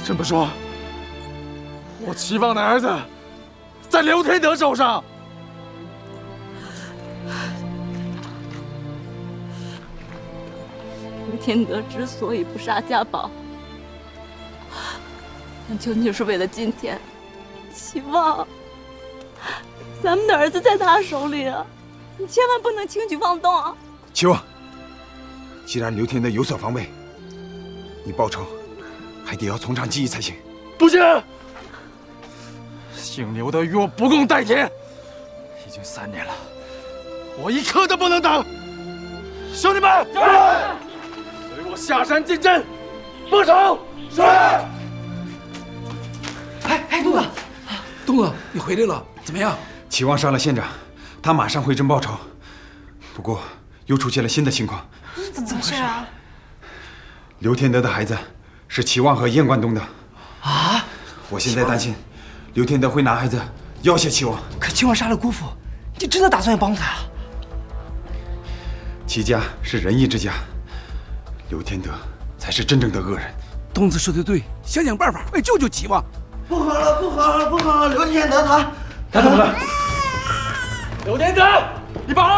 这么说，我齐王的儿子在刘天德手上。 刘天德之所以不杀家宝，那究竟是为了今天。齐王，咱们的儿子在他手里啊，你千万不能轻举妄动啊！ 齐王，既然刘天德有所防备，你报仇还得要从长计议才行。 不行，姓刘的与我不共戴天，已经3年了，我一刻都不能等。兄弟们，随我下山进阵，报仇！是。 哎，东子，东子，你回来了，怎么样？ 齐王杀了县长，他马上回阵报仇。不过又出现了新的情况。 怎么回事啊？ 刘天德的孩子是齐王和燕关东的。 啊！ 我现在担心，刘天德会拿孩子要挟齐王。 可齐王杀了姑父，你真的打算要帮他啊？ 齐家是仁义之家，刘天德才是真正的恶人。 东子说的对，想想办法，快救救齐王！ 不好了，不好了，不好了！刘天德他怎么了？刘天德，你把